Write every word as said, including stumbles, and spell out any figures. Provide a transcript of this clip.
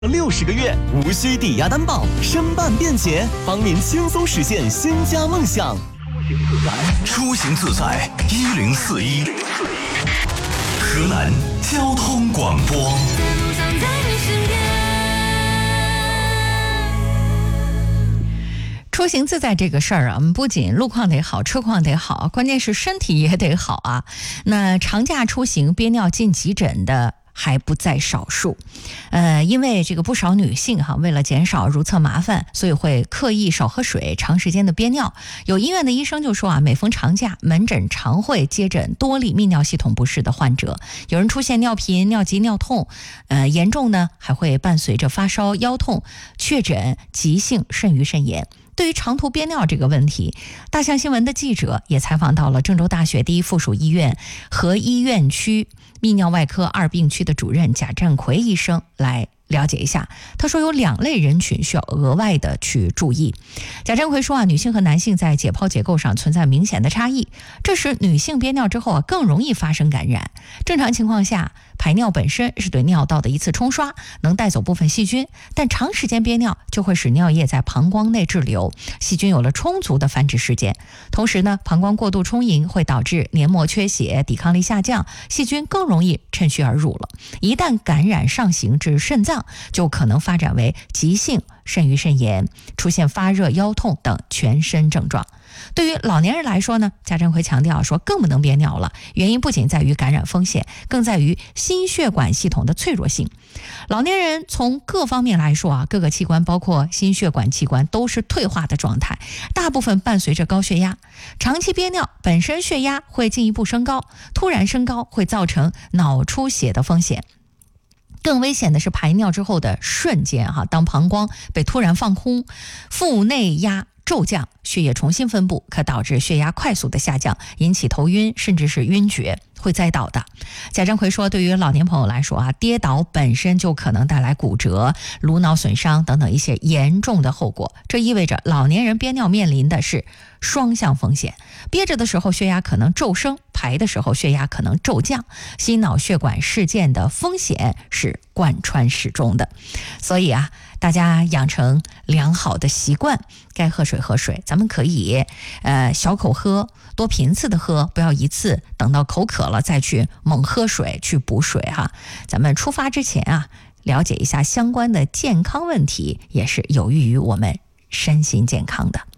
六十个月无需抵押担保，申办便捷，帮您轻松实现新家梦想。 出行自在一零四一，河南交通广播。 出行自在这个事儿啊，我们不仅路况得好，车况得好，关键是身体也得好啊。那长假出行憋尿进急诊的还不在少数，呃，因为这个不少女性哈，为了减少如厕麻烦，所以会刻意少喝水，长时间的憋尿。有医院的医生就说啊，每逢长假，门诊常会接诊多例泌尿系统不适的患者，有人出现尿频、尿急、尿痛，呃，严重呢还会伴随着发烧、腰痛，确诊急性肾盂肾炎。对于长途憋尿这个问题，大象新闻的记者也采访到了郑州大学第一附属医院和医院区泌尿外科二病区的主任贾占奎医生来了解一下。他说有两类人群需要额外的去注意。贾占奎说啊，女性和男性在解剖结构上存在明显的差异，这时女性憋尿之后啊更容易发生感染。正常情况下，排尿本身是对尿道的一次冲刷，能带走部分细菌，但长时间憋尿就会使尿液在膀胱内滞留，细菌有了充足的繁殖时间。同时呢，膀胱过度充盈会导致黏膜缺血，抵抗力下降，细菌更容易趁虚而入了。一旦感染上行至肾脏，就可能发展为急性肾盂肾炎，出现发热、腰痛等全身症状。对于老年人来说呢，贾占奎强调说更不能憋尿了，原因不仅在于感染风险，更在于心血管系统的脆弱性。老年人从各方面来说啊，各个器官包括心血管器官都是退化的状态，大部分伴随着高血压。长期憋尿本身血压会进一步升高，突然升高会造成脑出血的风险。更危险的是排尿之后的瞬间哈，当膀胱被突然放空，腹内压骤降，血液重新分布，可导致血压快速的下降，引起头晕甚至是晕厥，会栽倒的。贾占奎说，对于老年朋友来说啊，跌倒本身就可能带来骨折、颅脑损伤等等一些严重的后果。这意味着老年人憋尿面临的是双向风险，憋着的时候血压可能骤升，排的时候血压可能骤降，心脑血管事件的风险是贯穿始终的。所以啊，大家养成良好的习惯，该喝水喝水，咱们可以呃小口喝，多频次的喝，不要一次等到口渴了再去猛喝水去补水哈。咱们出发之前啊，了解一下相关的健康问题，也是有益于我们身心健康的。